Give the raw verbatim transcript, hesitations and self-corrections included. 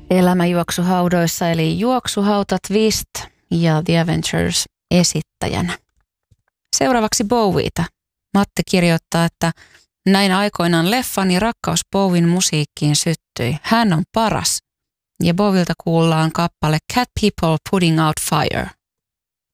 Elämäjuoksuhaudoissa eli Juoksuhauta Twist ja The Avengers esittäjänä. Seuraavaksi Bowieta. Matti kirjoittaa, että näin aikoinaan leffan ja rakkaus Bowien musiikkiin syttyi. Hän on paras. Ja Bowielta kuullaan kappale Cat People Putting Out Fire.